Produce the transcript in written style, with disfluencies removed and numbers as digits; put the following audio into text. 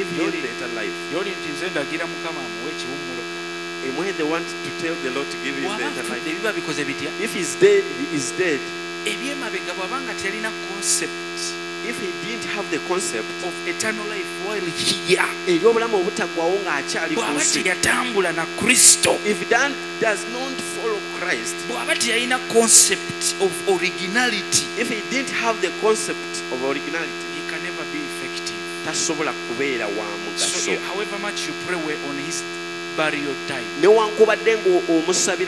beyond the eternal life. yoli nti nze ndagira Mukama amuwe ekiwummulo. And when they want to tell the Lord to give him the eternal life, biba bikoze bitya? if he's dead, he is dead. Ebyemabega bw'abanga teyalina concept If he didn't have the concept of eternal life while here, eby'obulamu obutaggwawo ng'akyali ku bw'aba nsi, teyatambula na Kristo, if Dan does not follow Christ, bw'aba teyalina concept of originality, if he didn't have the concept of originality, he can never be effective. tasobola kubeera wa So mugaso. however much you pray on his burial time, Newankubadde ng'omusabira